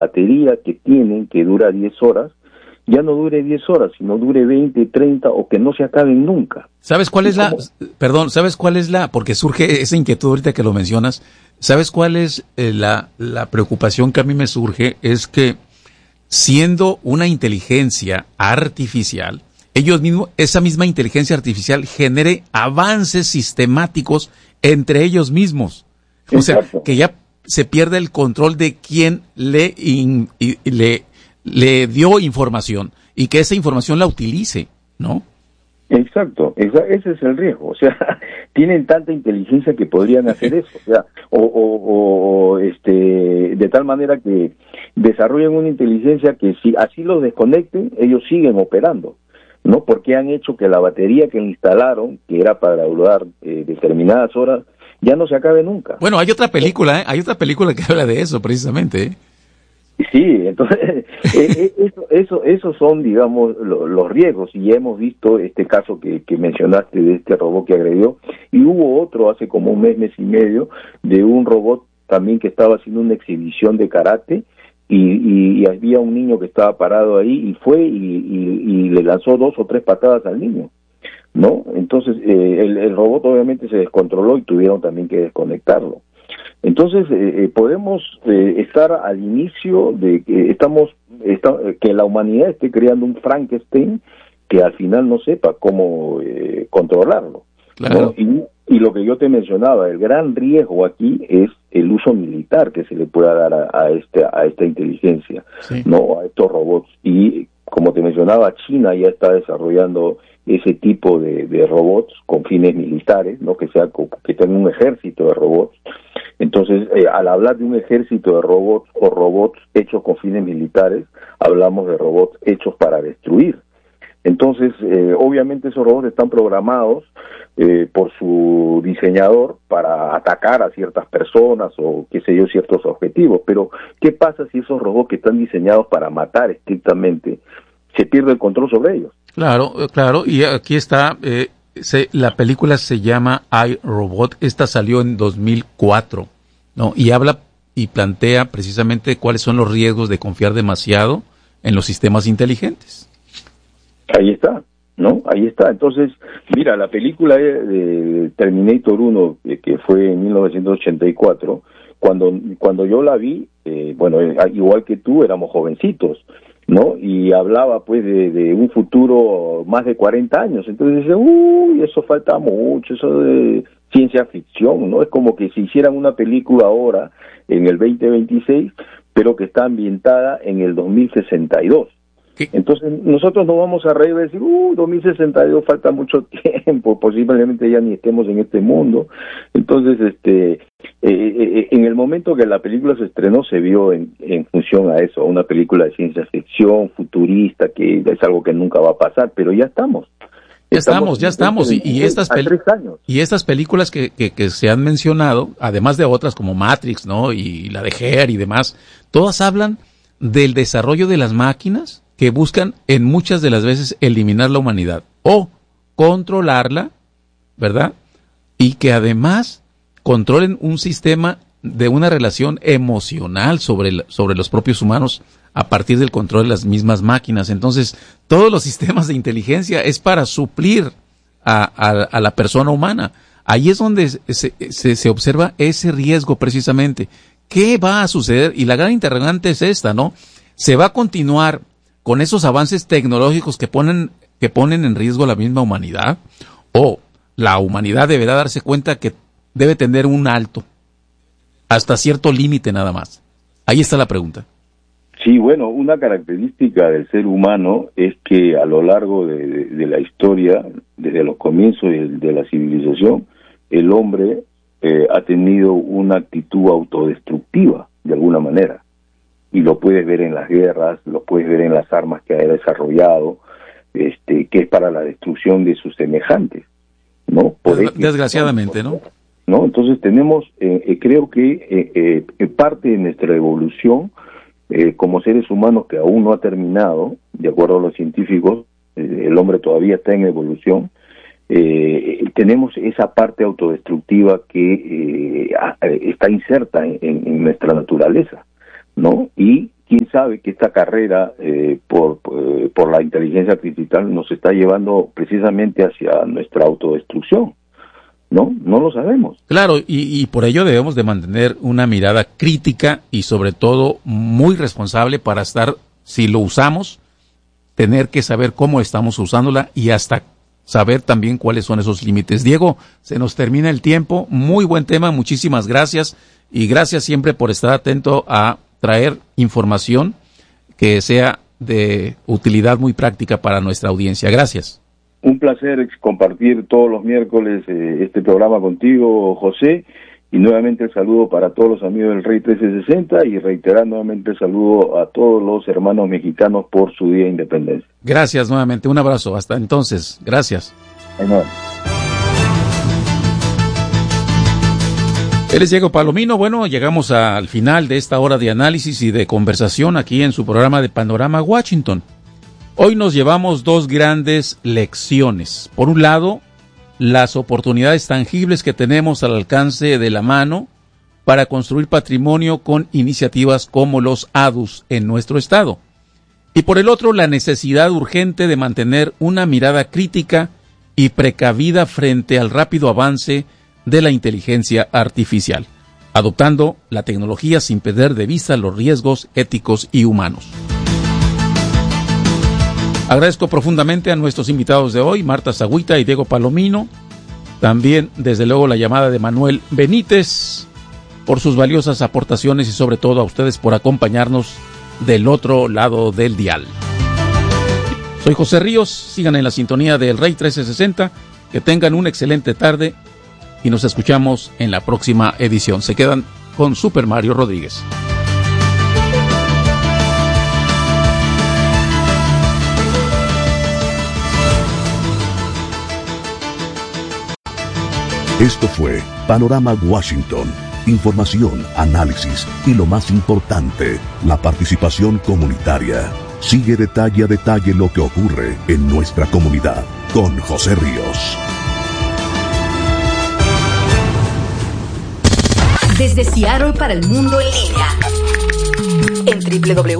batería que tienen, que dura 10 horas, ya no dure 10 horas, sino dure 20, 30 o que no se acaben nunca. ¿Sabes cuál es ¿sabes cuál es porque surge esa inquietud ahorita que lo mencionas? ¿Sabes cuál es la preocupación que a mí me surge? Es que siendo una inteligencia artificial, ellos mismos, esa misma inteligencia artificial genere avances sistemáticos entre ellos mismos. O sea, que ya se pierde el control de quién le dio información y que esa información la utilice, ¿no? Exacto, ese es el riesgo. O sea, tienen tanta inteligencia que podrían hacer eso. O sea, de tal manera que desarrollen una inteligencia que si así los desconecten, ellos siguen operando, ¿no? Porque han hecho que la batería que instalaron, que era para durar determinadas horas, ya no se acabe nunca. Bueno, hay otra película, que habla de eso precisamente, ¿eh? Sí, entonces esos son, digamos, los riesgos, y hemos visto este caso que mencionaste de este robot que agredió, y hubo otro hace como un mes y medio, de un robot también que estaba haciendo una exhibición de karate, y había un niño que estaba parado ahí, y fue y le lanzó 2 o 3 patadas al niño, ¿no? Entonces el robot obviamente se descontroló y tuvieron también que desconectarlo. Entonces podemos estar al inicio de que que la humanidad esté creando un Frankenstein que al final no sepa cómo controlarlo, claro, ¿no? Y lo que yo te mencionaba, el gran riesgo aquí es el uso militar que se le pueda dar a esta inteligencia, sí, no, a estos robots. Y como te mencionaba, China ya está desarrollando ese tipo de robots con fines militares, ¿no? Que tenga un ejército de robots. Entonces, al hablar de un ejército de robots o robots hechos con fines militares, hablamos de robots hechos para destruir. Entonces, obviamente esos robots están programados por su diseñador para atacar a ciertas personas o, qué sé yo, ciertos objetivos. Pero, ¿qué pasa si esos robots que están diseñados para matar estrictamente, se pierde el control sobre ellos? Claro, y aquí está, la película se llama I, Robot, esta salió en 2004, ¿no? Y habla y plantea precisamente cuáles son los riesgos de confiar demasiado en los sistemas inteligentes. Ahí está, ¿no? Ahí está. Entonces, mira, la película de Terminator 1, que fue en 1984, cuando yo la vi, igual que tú, éramos jovencitos, ¿no? Y hablaba pues de un futuro más de 40 años. Entonces dice, eso falta mucho, eso de ciencia ficción, ¿no? Es como que si hicieran una película ahora, en el 2026, pero que está ambientada en el 2062. ¿Qué? Entonces nosotros nos vamos a reír y decir, 2062 falta mucho tiempo, posiblemente ya ni estemos en este mundo. Entonces, en el momento que la película se estrenó, se vio en función a eso, a una película de ciencia ficción, futurista, que es algo que nunca va a pasar, pero ya estamos. Ya estamos, y estas películas que se han mencionado, además de otras como Matrix, ¿no? Y la de Her y demás, todas hablan del desarrollo de las máquinas que buscan en muchas de las veces eliminar la humanidad o controlarla, ¿verdad? Y que además controlen un sistema de una relación emocional sobre los propios humanos a partir del control de las mismas máquinas. Entonces, todos los sistemas de inteligencia es para suplir a la persona humana. Ahí es donde se observa ese riesgo precisamente. ¿Qué va a suceder? Y la gran interrogante es esta, ¿no? ¿Se va a continuar con esos avances tecnológicos que ponen en riesgo a la misma humanidad? ¿O la humanidad deberá darse cuenta que debe tener un alto hasta cierto límite nada más? Ahí está la pregunta. Sí, bueno, una característica del ser humano es que a lo largo de la historia, desde los comienzos de la civilización, el hombre ha tenido una actitud autodestructiva, de alguna manera. Y lo puedes ver en las guerras, lo puedes ver en las armas que ha desarrollado, que es para la destrucción de sus semejantes, ¿no? Desgraciadamente, ¿no? ¿No? Entonces tenemos, creo que parte de nuestra evolución como seres humanos, que aún no ha terminado, de acuerdo a los científicos, el hombre todavía está en evolución, tenemos esa parte autodestructiva que está inserta en nuestra naturaleza, ¿no? Y sabe que esta carrera por la inteligencia artificial nos está llevando precisamente hacia nuestra autodestrucción. No lo sabemos. Claro, y por ello debemos de mantener una mirada crítica y sobre todo muy responsable para estar, si lo usamos, tener que saber cómo estamos usándola y hasta saber también cuáles son esos límites. Diego, se nos termina el tiempo, muy buen tema, muchísimas gracias y gracias siempre por estar atento a traer información que sea de utilidad muy práctica para nuestra audiencia. Gracias. Un placer compartir todos los miércoles este programa contigo, José, y nuevamente el saludo para todos los amigos del Rey 1360 y reiterar nuevamente el saludo a todos los hermanos mexicanos por su Día de Independencia. Gracias nuevamente, un abrazo, hasta entonces, gracias. Él es Diego Palomino. Bueno, llegamos al final de esta hora de análisis y de conversación aquí en su programa de Panorama Washington. Hoy nos llevamos dos grandes lecciones. Por un lado, las oportunidades tangibles que tenemos al alcance de la mano para construir patrimonio con iniciativas como los ADUS en nuestro estado. Y por el otro, la necesidad urgente de mantener una mirada crítica y precavida frente al rápido avance de la inteligencia artificial, adoptando la tecnología sin perder de vista los riesgos éticos y humanos. Agradezco profundamente a nuestros invitados de hoy, Marta Zagüita y Diego Palomino. También, desde luego, la llamada de Manuel Benítez por sus valiosas aportaciones y sobre todo a ustedes por acompañarnos del otro lado del dial. Soy José Ríos, sigan en la sintonía del Rey 1360, que tengan una excelente tarde y nos escuchamos en la próxima edición. Se quedan con Super Mario Rodríguez. Esto fue Panorama Washington. Información, análisis y lo más importante, la participación comunitaria. Sigue detalle a detalle lo que ocurre en nuestra comunidad con José Ríos. Desde Seattle para el mundo en línea en www